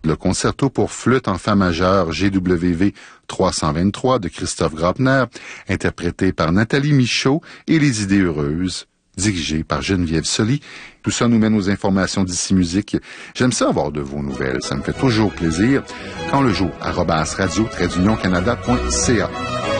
Le concerto pour flûte en fa majeur GWV 323 de Christophe Graupner, interprété par Nathalie Michaud, et Les Idées heureuses, dirigé par Geneviève Soli. Tout ça nous mène aux informations d'Ici Musique. J'aime ça avoir de vos nouvelles. Ça me fait toujours plaisir. Quand le jour, @radio-canada.ca.